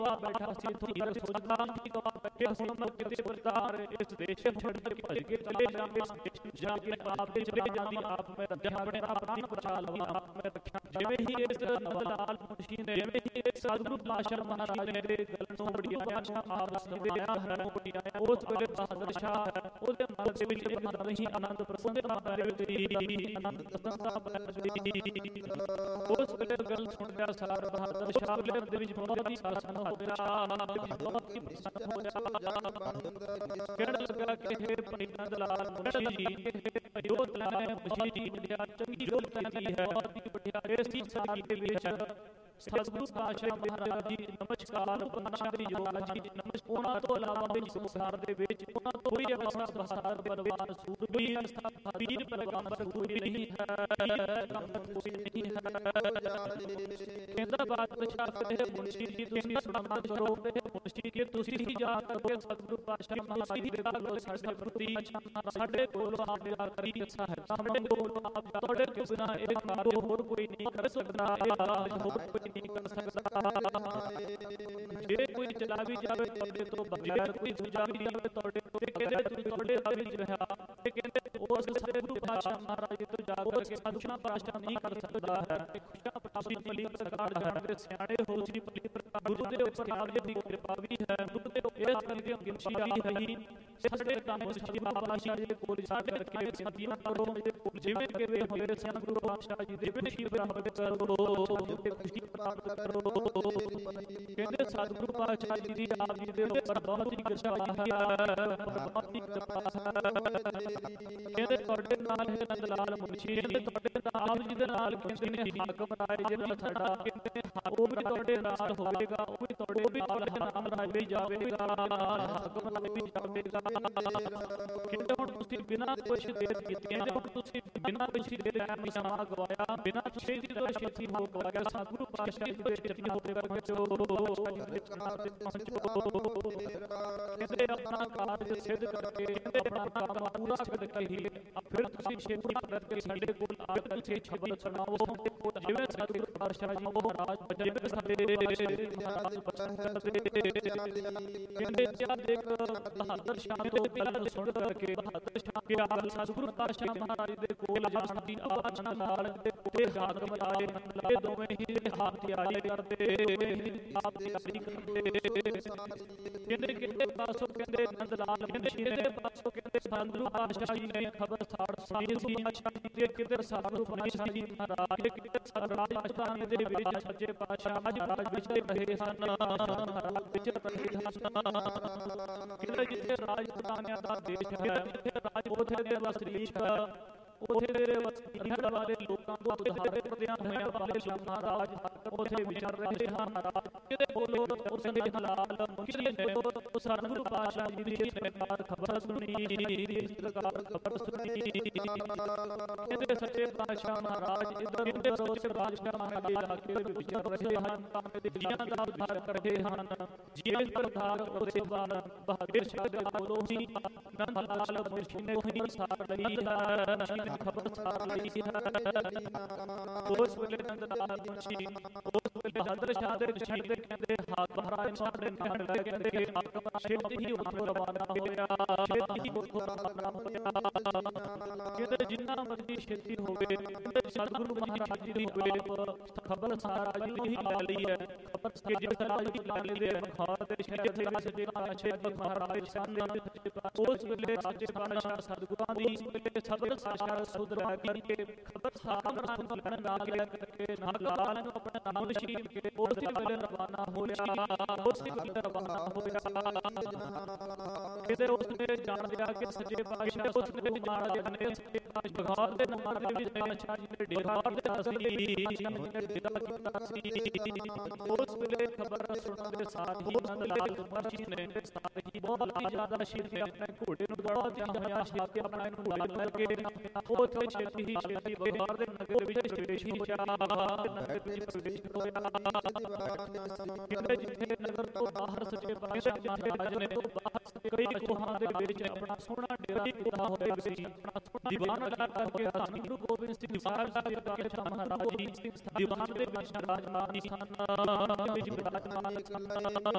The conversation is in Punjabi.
ਗਵਾ ਬੈਠਾ ਸੀ ਧੀਰ ਸੋਚਦਾ ਕਿ ਗਵਾ ਬੈਠੇ ਹੁਣ ਮੈਂ ਕਿਤੇ ਪ੍ਰਤਾਰ ਇਸ ਦੇਸ਼ ਛੱਡ ਕੇ ਭੱਜ ਕੇ ਚਲੇ ਜਾਵਾਂ ਇਸ ਦੇਸ਼ ਨੂੰ ਜਾ ਕੇ ਆਪ ਦੇ ਚਲੇ ਜਾਂਦੀ ਆਪ ਮੈਂ ਰੱਖਿਆ ਆਪਣੇ ਆਪ ਨੂੰ ਬਚਾ ਲਵਾਂ ਆਪ ਮੈਂ ਰੱਖਿਆ ਜਿਵੇਂ ਹੀ ਇਸ ਨੰਦਲਾਲ ਮੁਨਸ਼ੀ ਨੇ ਜਿਵੇਂ ਹੀ ਇਸ ਸਤਿਗੁਰੂ ਪਾਤਸ਼ਾਹ ਮਹਾਰਾਜ ਨੇ ਦੇ ਗਲ ਤੋਂ ਬੜੀ ਆਸ਼ਾ ਆਪ ਸੀ ਦੇ ਹਰਨ ਬੜੀ ਆਇਆ ਉਸ ਵੇਲੇ ਬਹਾਦਰ ਸ਼ਾਹ ਉਹਦੇ ਮਨ ਦੇ ਵਿੱਚ ਬਹਾਦਰ ਨਹੀਂ ਆਨੰਦ ਪ੍ਰਸੰਨ ਮਾਰੇ ਦੀ ਆਨੰਦ ਪ੍ਰਸੰਨਤਾ ਬਣੀ ਉਸ ਵੇਲੇ ਗੱਲ ਸੁਣ ਕੇ ਸਾਰ ਬਹਾਦਰ ਸ਼ਾਹ ਦੇ ਵਿੱਚ ਬਹੁਤ ਹੀ ਪ੍ਰਸੰਨ ਹੋ ਗਿਆ ਆਨੰਦ ਵਿੱਚ ਬਹੁਤ ਹੀ ਪ੍ਰਸੰਨ ਹੋ ਗਿਆ ਕਹਿਣ ਲੱਗਾ ਕਿ हे ਭਾਈ ਨੰਦਲਾਲ ਮੁਨਸ਼ੀ ਜੀ ਇਹ ਜੋਤ ਲੈ ਮੁਨਸ਼ੀ ਜੀ ਦੀ ਚੰਗੀ ਜੋਤ ਲੈਂਦੀ ਹੈ ਬਹੁਤ ਹੀ ਵੱਡਿਆ ਇਸ ਦੀ ਸਾਰੀ ਦੇ ਵਿੱਚ ਸਤਿਗੁਰੂ ਪਾਤਸ਼ਾਹ ਮਹਾਰਾਜ ਜੀ ਨਮਸਕਾਰ ਪਾਤਸ਼ਾਹ ਜੀ ਜੋਗਾ ਜੀ ਨਮਸਕਾਰ ਉਹਨਾਂ ਤੋਂ ਇਲਾਵਾ ਵਿੱਚ ਸੰਸਾਰ ਦੇ ਵਿੱਚ ਉਹਨਾਂ ਤੋਂ ਕੋਈ ਅਵਸਥਾ ਬਹਾਦਰ ਬਲਵਾਨ ਸੂਰਬੀਰ ਵੀਰ ਬਲਵਾਨ ਸੂਰਬੀਰ ਨਹੀਂ ਹੈ ਕੋਈ ਨਹੀਂ ਹੈ ਕਹਿੰਦਾ ਬਾਦਸ਼ਾਹ ਤੇ ਮੁਨਸ਼ੀ ਜੀ ਤੁਸੀਂ ਸੁਣਨਾ ਕਰੋ ਤੇ ਮੁਨਸ਼ੀ ਜੀ ਤੁਸੀਂ ਹੀ ਜਾ ਕਰੋ ਸਤਿਗੁਰੂ ਪਾਤਸ਼ਾਹ ਮਹਾਰਾਜ ਦੇ ਕੋਲ ਸਾਡੇ ਪ੍ਰਤੀ ਸਾਡੇ ਕੋਲ ਆਪ ਦੀ ਕਰੀ ਸਹਾਇਤਾ ਸਾਡੇ ਕੋਲ ਆਪ ਤੁਹਾਡੇ ਤੋਂ ਬਿਨਾਂ ਇਹ ਕੰਮ ਹੋਰ ਕੋਈ ਨਹੀਂ ਕਰ ਸਕਦਾ ਇਹ ਹੋਰ ਕੋਈ ਨਹੀਂ ਕਰ ਸਕਦਾ ਜੇ ਕੋਈ ਚਲਾ ਵੀ ਜਾਵੇ ਤੁਹਾਡੇ ਤੋਂ ਬਗੈਰ ਕੋਈ ਸੁਝਾ ਵੀ ਜਾਵੇ ਤੁਹਾਡੇ ਤੋਂ ਕਹਿੰਦੇ ਤੁਸੀਂ ਤੁਹਾਡੇ ਰਾਹ ਵਿੱਚ ਰਹਾ ਤੇ ਕਹਿੰਦੇ ਉਸ ਸਤਿਗੁਰੂ ਪਾਤਸ਼ਾਹ ਮਹਾਰਾਜ ਜੀ ਤੋਂ ਜਾ ਕੇ ਸਤਿਗੁਰੂ ਪਾਤਸ਼ਾਹ ਨਹੀਂ ਕਰ ਸਕਦਾ ਹੈ ਖੁਸ਼ਾ ਪਟਾਸੀ ਪਲੀ ਸਰਕਾਰ ਜਾਣਦੇ ਸਿਆਣੇ ਹੋ ਜੀ ਪਲੀ ਗੁਰੂ ਦੇ ਉੱਪਰ ਆਪ ਜੀ ਦੀ ਕਿਰਪਾ ਵੀ ਹੈ ਗੁਰੂ ਦੇ ਉੱਪਰ ਆਪ ਜੀ ਦੀ ਕਿਰਪਾ ਵੀ ਹੈ ਸਾਡੇ ਕੰਮ ਸ੍ਰੀ ਪਾਤਸ਼ਾਹ ਜੀ ਦੇ ਕੋਲ ਸਾਡੇ ਕਰਕੇ ਸਤਿਆਂ ਕਰੋ ਜਿਵੇਂ ਕਿ ਵੇ ਹੋਏ ਸਤਿਗੁਰੂ ਪਾਤਸ਼ਾਹ ਜੀ ਦੇ ਬਿਨਸ਼ੀ ਬ੍ਰਹਮ ਕਰੋ ਖੁਸ਼ੀ ਪ੍ਰਾਪਤ ਕਰੋ ਕਹਿੰਦੇ ਸਤਿਗੁਰੂ ਪਾਤਸ਼ਾਹ ਜੀ ਦੀ ਆਪ ਜੀ ਦੇ ਉੱਪਰ ਬਹੁਤ ਹੀ ਕਿਰਪਾ ਹੈ ਬਹੁਤ ਹੀ ਕਿਰਪਾ ਹੈ ਕਹਿੰਦੇ ਤੁਹਾਡੇ ਨਾਲ ਹੈ ਨੰਦਲਾਲ ਮੁਨਸ਼ੀ ਕਹਿੰਦੇ ਤੁਹਾਡੇ ਨਾਲ ਆਪ ਜੀ ਦੇ ਨਾਲ ਕਹਿੰਦੇ ਨੇ ਹਾਕਮ ਰਾਏ ਜਿਹੜਾ ਸਾਡਾ ਕਹਿੰਦੇ ਉਹ ਵੀ ਤੁਹਾਡੇ ਨਾਲ ਹੋਵੇਗਾ ਉਹ ਵੀ ਤੁਹਾਡੇ ਨਾਲ ਰਾਜੇ ਜਾਵੇਗਾ ਹਾਕਮ ਰਾਏ ਵੀ ਜਾਵੇਗਾ ਕਹਿੰਦੇ ਹੁਣ ਤੁਸੀਂ ਬਿਨਾਂ ਕੁਛ ਦੇਰ ਕੀਤੀਆਂ ਜੇ ਹੁਣ ਤੁਸੀਂ ਬਿਨਾਂ ਕੁਛ ਦੇਰ ਟਾਈਮ ਸਮਾਂ ਗਵਾਇਆ ਬਿਨਾਂ ਛੇਤੀ ਤੋਂ ਛੇਤੀ ਹੋ ਗਵਾਇਆ ਸਤਿਗੁਰੂ ਪਾਤਸ਼ਾਹ ਜੀ ਦੇ ਚਰਨੀ ਹੋਵੇ ਪਹੁੰਚੋ ਕਹਿੰਦੇ ਆਪਣਾ ਕਾਰਜ ਸਿੱਧ ਕਰਕੇ ਕਹਿੰਦੇ ਆਪਣਾ ਕੰਮ ਪੂਰਾ ਕਰਕੇ ਹੀ ਫਿਰ ਤੁਸੀਂ ਛੇਤੀ ਕਰਕੇ ਸਾਡੇ ਕੋਲ ਆ ਕੇ ਤੁਸੀਂ ਛੇਤੀ ਸੁਣਾਓ ਜਿਵੇਂ ਸਤਿਗੁਰੂ ਪਾਤਸ਼ਾਹ ਜੀ ਮਹਾਰਾਜ ਜਿਵੇਂ ਸਾਡੇ ਮਹਾਰਾਜ ਬਚਨ ਕਰਦੇ ਕਹਿੰਦੇ ਜਦ ਦੇਖ ਬਹਾਦਰ ਸ਼ਾਹ ਤੋਂ ਗੱਲ ਸੁਣ ਕਰਕੇ ਬਹਾਦਰ ਸ਼ਾਹ ਕੇ ਆਪ ਸਤਿਗੁਰੂ ਪਾਤਸ਼ਾਹ ਮਹਾਰਾਜ ਦੇ ਕੋਲ ਜਾਣ ਦੀ ਆਵਾਜ਼ ਨਾਲ ਤੇ ਯਾਦ ਕਰਾਏ ਇਹ ਦੋਵੇਂ ਹੀ ਹੱਥ ਤਿਆਰੀ ਕਰਦੇ ਆਪ ਦੀ ਤਿਆਰੀ ਕਰਦੇ ਕਹਿੰਦੇ ਕਿਤੇ ਪਾਸੋਂ ਕਹਿੰਦੇ ਨੰਦਲਾਲ ਮੁਨਸ਼ੀ ਦੇ ਪਾਸੋਂ ਕਹਿੰਦੇ ਸਤਿਗੁਰੂ ਪਾਤਸ਼ਾਹ ਜੀ ਨੇ ਖਬਰ ਸਾੜ ਸੁਣੀ ਸੀ ਪਾਤਸ਼ਾਹ ਜੀ ਦੇ ਕਿਤੇ ਸਤਿਗੁਰੂ ਪਾਤਸ਼ਾਹ ਜੀ ਮਹਾਰਾਜ ਕਿਤੇ ਰਾਜਸਥਾਨ ਦੇ ਵਿੱਚ ਸੱਚੇ ਪਾਤਸ਼ਾਹ ਅੱਜ ਰਾਜ ਵਿੱਚ ਰਹੇ ਹਨ ਰਾਜ ਵਿੱਚ ਰਹੇ ਹਨ ਕਿਤੇ ਜਿੱਥੇ ਰਾਜਸਥਾਨ ਦਾ ਦੇਸ਼ ਹੈ ਜਿੱਥੇ ਰਾਜ ਉਥੇ ਦੇ ਵਸਨੀਕ ਉਥੇ ਦੇ ਵਸਨੀਕ ਵਾਲੇ ਲੋਕਾਂ ਤੋਂ ਉਧਾਰੇ ਪ੍ਰਦਿਆਂ ਹੋਇਆ ਵਾਲੇ ਲੋਕਾਂ ਦਾ ਰਾਜ ਉਥੇ ਵਿਚਰ ਰਹੇ ਹਨ ਕਿਤੇ ਬੋਲੋ ਉਸ ਦੇ ਹਲਾਲ ਮੁਨਸ਼ੀ ਨੇ ਸਤਿਗੁਰੂ ਪਾਤਸ਼ਾਹ ਜੀ ਦੀ ਸਰਕਾਰ ਖਬਰ ਸੁਣੀ ਇਸ ਪ੍ਰਕਾਰ ਖਬਰ ਸੁਣੀ ਕਹਿੰਦੇ ਸੱਚੇ ਪਾਤਸ਼ਾਹ ਮਹਾਰਾਜ ਇਧਰ ਰੋਸ ਪਾਤਸ਼ਾਹ ਮਹਾਰਾਜ ਇਲਾਕੇ ਵਿੱਚ ਵਿਚਰ ਰਹੇ ਹਨ ਕਾਮੇ ਦੇ ਜੀਆਂ ਦਾ ਉਧਾਰ ਕਰ ਰਹੇ ਹਨ ਜੀਆਂ ਦਾ ਉਧਾਰ ਉਸੇ ਬਹਾਦਰ ਸ਼ਾਹ ਦੇ ਕੋਲੋਂ ਹੀ ਨੰਦਲਾਲ ਮੁਨਸ਼ੀ ਨੇ ਹੀ ਸਾਰ ਲਈ ਹੈ ਖਬਰ ਸਾਰ ਲਈ ਹੈ ਉਸ ਵੇਲੇ ਨੰਦਲਾਲ ਮੁਨਸ਼ੀ ਉਸ ਵੇਲੇ ਬਹਾਦਰ ਸ਼ਾਹ ਦੇ ਸ਼ਹੀਦ ਦੇ ਕਹਿੰਦੇ ਹਾਕ ਮਹਾਰਾਜ ਸਾਡੇ ਨਾਲ ਲੈ ਕਹਿੰਦੇ ਹਾਕਮ ਛੇਤੀ ਹੀ ਉੱਥੋਂ ਰਵਾਨਾ ਹੋਇਆ ਛੇਤੀ ਹੀ ਉੱਥੋਂ ਰਵਾਨਾ ਹੋਇਆ ਕਹਿੰਦੇ ਜਿੰਨਾ ਮਰਜ਼ੀ ਛੇਤੀ ਹੋਵੇ ਸਤਿਗੁਰੂ ਮਹਾਰਾਜ ਜੀ ਦੀ ਹੋਵੇ ਖਬਰ ਸਾਰਾ ਜੀ ਹੀ ਲੈ ਲਈ ਹੈ ਖਬਰ ਕਿ ਜਿਸ ਤਰ੍ਹਾਂ ਜੀ ਲੈ ਲੈਂਦੇ ਬਖਾਰ ਦੇ ਸ਼ਹਿਰ ਦੇ ਸੱਚੇ ਪਾਤਸ਼ਾਹ ਮਹਾਰਾਜ ਸਾਹਮਣੇ ਉਸ ਵੇਲੇ ਸੱਚੇ ਪਾਤਸ਼ਾਹ ਸਤਿਗੁਰਾਂ ਦੀ ਸਬਦ ਸਾਸ਼ਾ ਸੁਧਰਾ ਕਰਕੇ ਖਬਰ ਸਾਰਾ ਸੁਣ ਲੈਣ ਨਾਲ ਕਰਕੇ ਨੰਦਲਾਲ ਨੂੰ ਆਪਣਾ ਨਾਮ ਸ਼ਰੀਰ ਕੇ ਉਸ ਦੇ ਵੇਲੇ ਰਵਾਨਾ ਹੋਇਆ ਉਸ ਦੇ ਵੇਲੇ ਰਵਾਨਾ ਹੋਇਆ ਕਿਤੇ ਉਸ ਨੇ ਜਾਣ ਲਿਆ ਕਿ ਸੱਚੇ ਪਾਤਸ਼ਾਹ ਉਸ ਨੇ ਜਾਣ ਲਿਆ ਨੇ ਸੱਚੇ ਪਾਤਸ਼ਾਹ ਬਖਾਰ ਦੇ ਨਾਮ ਦੇ ਵਿੱਚ ਪਾਤਸ਼ਾਹ ਜੀ ਨੇ ਡੇਰਾ ਦੇ ਅਸਲੀ ਪਾਤਸ਼ਾਹ ਜੀ ਨੇ ਡੇਰਾ ਕੀਤਾ ਸੀ ਉਸ ਵੇਲੇ ਖਬਰ ਸੁਣਨ ਦੇ ਸਾਥ ਹੀ ਨੰਦਲਾਲ ਮੁਨਸ਼ੀ ਨੇ ਸਾਥ ਹੀ ਬਹੁਤ ਹੀ ਜ਼ਿਆਦਾ ਸ਼ੀਰ ਨੇ ਆਪਣੇ ਘੋੜੇ ਨੂੰ ਬਹੁਤ ਹੀ ਹੋਇਆ ਸ਼ੀਰ ਕੇ ਆਪਣਾ ਇਹਨੂੰ ਘੋੜਾ ਲੈ ਕੇ ਉਹ ਤੇ ਛੇਤੀ ਹੀ ਛੇਤੀ ਬਾਹਰ ਦੇ ਨਗਰ ਵਿੱਚ ਪ੍ਰਵੇਸ਼ ਹੋਇਆ ਨਗਰ ਵਿੱਚ ਪ੍ਰਵੇਸ਼ ਹੋਇਆ ਜਿੱਥੇ ਨਗਰ ਤੋਂ ਬਾਹਰ ਸੱਚੇ ਪਾਤਸ਼ਾਹ ਮਹਾਰਾਜ ਨੇ ਕਈ ਕੋਹਾਂ ਦੇ ਵਿੱਚ ਆਪਣਾ ਸੋਹਣਾ ਡੇਰਾ ਕੀਤਾ ਹੋਇਆ ਸੀ ਦੀਵਾਨ ਲਗਾ ਕਰਕੇ ਧੰਨ ਗੁਰੂ ਗੋਬਿੰਦ ਸਿੰਘ ਸਾਹਿਬ ਦੇ ਪਾਤਸ਼ਾਹ ਮਹਾਰਾਜ ਜੀ ਦੀਵਾਨ ਦੇ ਵਿੱਚ ਰਾਜਮਾਨੀ ਸਨ ਵਿੱਚ ਵਿਰਾਜਮਾਨ ਸਨ